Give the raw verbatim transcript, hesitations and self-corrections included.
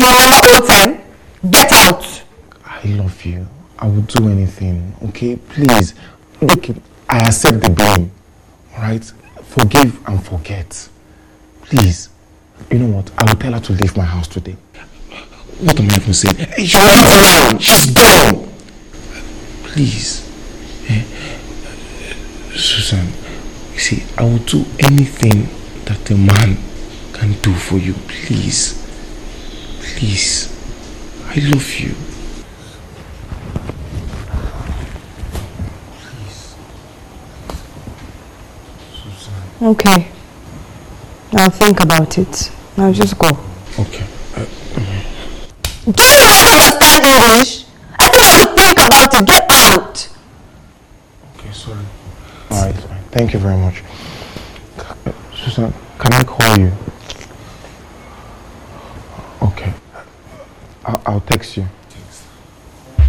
Mama Oten, get out. I love you. I will do anything, okay? Please. Look, I accept the blame. Alright? Forgive and forget. Please. You know what? I will tell her to leave my house today. What am I even saying? She's not around. She's gone. Please. Eh? Susan, you see, I will do anything that a man can do for you. Please. Please. I love you. Please. Susan. Okay. I'll think about it. Now just go. Okay. Uh, Do you understand English? I think I should think about it. Get out! Okay, sorry. Alright, fine. Thank you very much. Uh, Susan, can I call you? Okay. I'll, I'll text you.